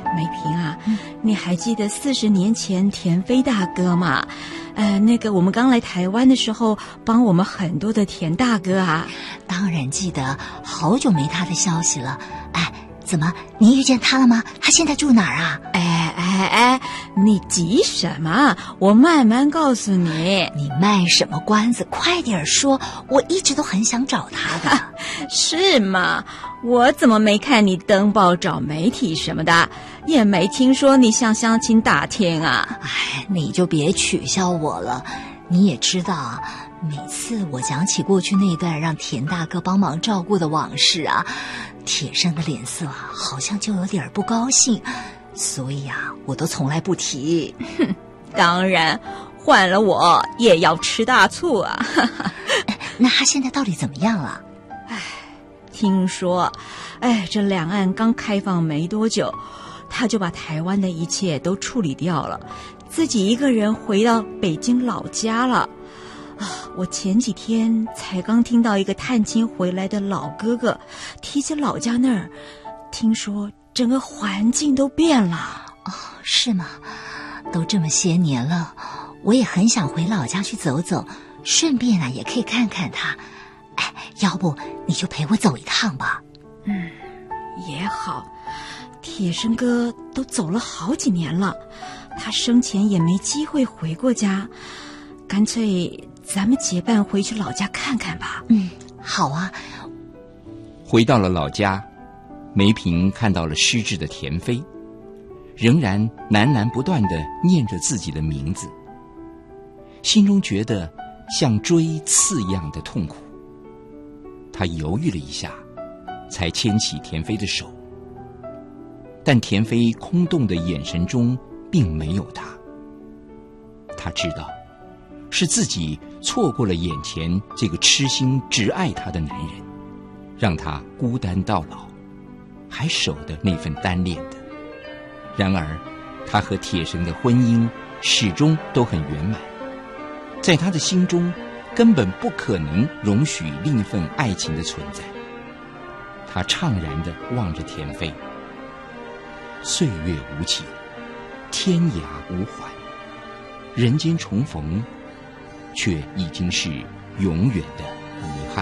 梅萍啊，你还记得40年前田飞大哥吗？那个我们刚来台湾的时候帮我们很多的田大哥啊。 当然记得，好久没他的消息了。怎么你遇见他了吗？他现在住哪儿啊？ 你急什么？我慢慢告诉你。 你卖什么关子？快点说，我一直都很想找他的。 是吗？我怎么没看你登报找媒体什么的，也没听说你向乡亲打听啊。 你就别取笑我了。你也知道，每次我讲起过去那段让田大哥帮忙照顾的往事啊，铁生的脸色好像就有点不高兴，所以我都从来不提。 当然，换了我也要吃大醋啊。 那他现在到底怎么样了？ 听说，这两岸刚开放没多久，他就把台湾的一切都处理掉了，自己一个人回到北京老家了。我前几天才刚听到一个探亲回来的老哥哥提起老家那儿，听说整个环境都变了。 是吗？都这么些年了，我也很想回老家去走走，顺便也可以看看他。要不你就陪我走一趟吧。 也好，铁生哥都走了好几年了，他生前也没机会回过家，干脆咱们结伴回去老家看看吧。 好啊。 回到了老家，梅萍看到了失智的田飞，仍然喃喃不断地念着自己的名字，心中觉得像锥刺一样的痛苦。他犹豫了一下，才牵起田飞的手，但田飞空洞的眼神中并没有他。他知道是自己错过了眼前这个痴心只爱他的男人，让他孤单到老，还守得那份单恋的。然而他和铁生的婚姻始终都很圆满，在他的心中根本不可能容许另一份爱情的存在。他怅然地望着田飞，岁月无情，天涯无还，人间重逢却已经是永远的遗憾。